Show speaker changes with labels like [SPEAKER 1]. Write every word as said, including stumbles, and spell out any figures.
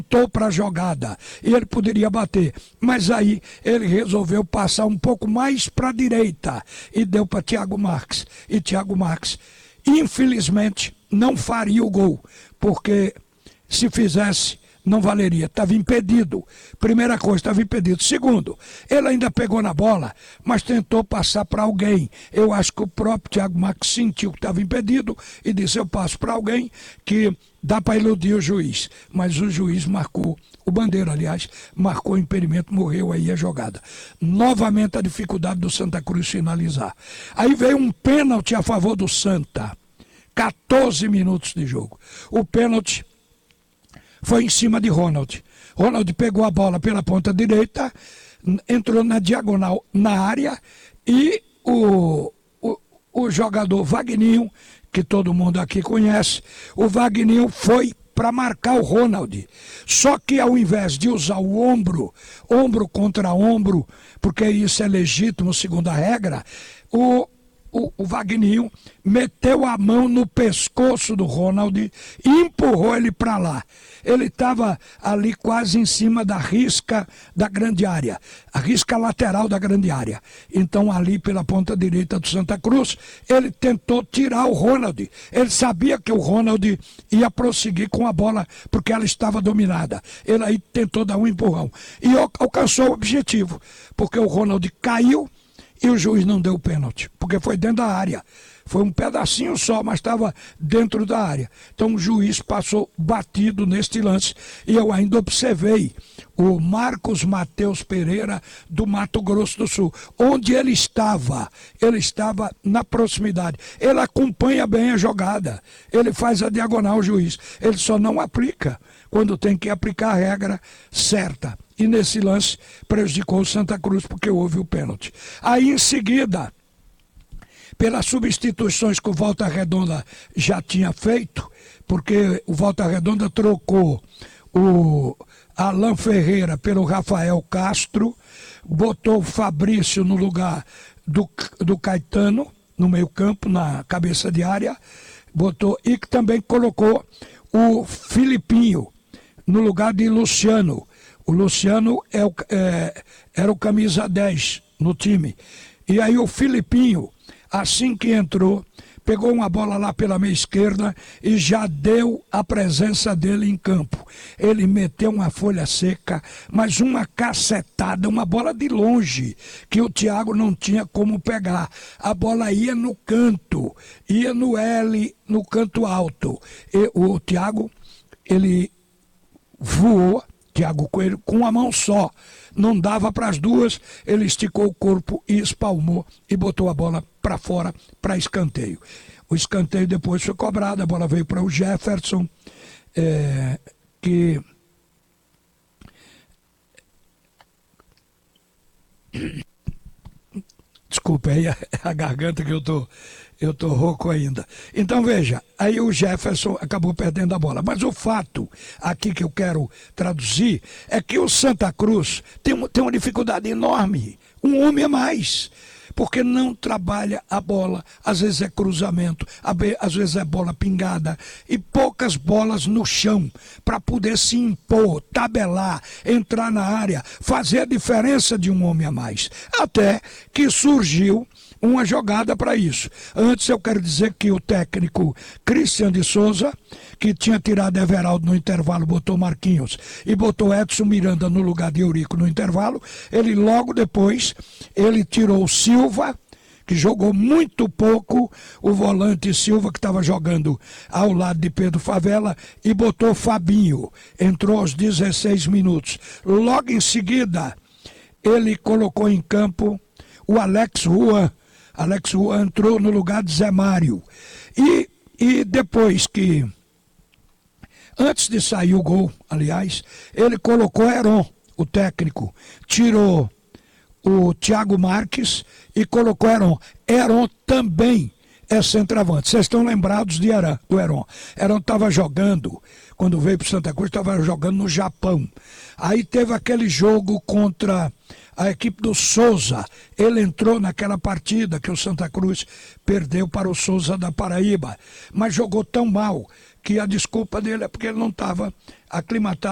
[SPEAKER 1] para a jogada e ele poderia bater, mas aí ele resolveu passar um pouco mais para a direita e deu para Thiago Marques, e Thiago Marques infelizmente não faria o gol, porque se fizesse não valeria, estava impedido. Primeira coisa, estava impedido. Segundo, ele ainda pegou na bola, mas tentou passar para alguém. Eu acho que o próprio Thiago Marques sentiu que estava impedido e disse: eu passo para alguém que dá para iludir o juiz. Mas o juiz marcou, o Bandeira, aliás, marcou o impedimento, morreu aí a jogada. Novamente a dificuldade do Santa Cruz finalizar. Aí veio um pênalti a favor do Santa. quatorze minutos de jogo. O pênalti foi em cima de Ronald. Ronald pegou a bola pela ponta direita, entrou na diagonal na área e o, o, o jogador Wagninho, que todo mundo aqui conhece, o Wagninho foi para marcar o Ronald. Só que ao invés de usar o ombro, ombro contra ombro, porque isso é legítimo segundo a regra, o O, o Wagninho meteu a mão no pescoço do Ronald e empurrou ele para lá. Ele estava ali quase em cima da risca da grande área, a risca lateral da grande área. Então ali pela ponta direita do Santa Cruz, ele tentou tirar o Ronald. Ele sabia que o Ronald ia prosseguir com a bola porque ela estava dominada. Ele aí tentou dar um empurrão e alcançou o objetivo, porque o Ronald caiu e o juiz não deu o pênalti, porque foi dentro da área. Foi um pedacinho só, mas estava dentro da área. Então o juiz passou batido neste lance. E eu ainda observei o Marcos Mateus Pereira do Mato Grosso do Sul. Onde ele estava? Ele estava na proximidade. Ele acompanha bem a jogada. Ele faz a diagonal, o juiz. Ele só não aplica quando tem que aplicar a regra certa. E nesse lance prejudicou o Santa Cruz porque houve o pênalti. Aí em seguida, pelas substituições que o Volta Redonda já tinha feito, porque o Volta Redonda trocou o Alan Ferreira pelo Rafael Castro, botou o Fabrício no lugar do, do Caetano, no meio campo, na cabeça de área, botou, e que também colocou o Filipinho no lugar de Luciano. O Luciano é o, é, era o camisa dez no time. E aí o Filipinho, assim que entrou, pegou uma bola lá pela meia esquerda e já deu a presença dele em campo. Ele meteu uma folha seca, mas uma cacetada, uma bola de longe, que o Thiago não tinha como pegar. A bola ia no canto, ia no L, no canto alto. E o Thiago, ele voou, Thiago Coelho, com uma mão só. Não dava para as duas, ele esticou o corpo e espalmou e botou a bola para fora, para escanteio. O escanteio depois foi cobrado, a bola veio para o Jefferson, é, que... Desculpa aí a, a garganta que eu tô, eu tô rouco ainda. Então veja, aí o Jefferson acabou perdendo a bola. Mas o fato aqui que eu quero traduzir é que o Santa Cruz tem, tem uma dificuldade enorme. Um homem a mais. Porque não trabalha a bola, às vezes é cruzamento, às vezes é bola pingada e poucas bolas no chão para poder se impor, tabelar, entrar na área, fazer a diferença de um homem a mais. Até que surgiu uma jogada para isso. Antes eu quero dizer que o técnico Christian de Souza, que tinha tirado Everaldo no intervalo, botou Marquinhos e botou Edson Miranda no lugar de Eurico no intervalo, ele logo depois, ele tirou o Silva, que jogou muito pouco, o volante Silva, que estava jogando ao lado de Pedro Favela, e botou Fabinho, entrou aos dezesseis minutos. Logo em seguida, ele colocou em campo o Alex Juan. Alex Juan entrou no lugar de Zé Mário. E, e depois que, antes de sair o gol, aliás, ele colocou Heron, o técnico, tirou o Thiago Marques e colocou Heron. Heron também é centroavante. Vocês estão lembrados de Heron, do Heron. Heron estava jogando, quando veio para o Santa Cruz, estava jogando no Japão. Aí teve aquele jogo contra a equipe do Souza. Ele entrou naquela partida que o Santa Cruz perdeu para o Souza da Paraíba, mas jogou tão mal que a desculpa dele é porque ele não estava aclimatado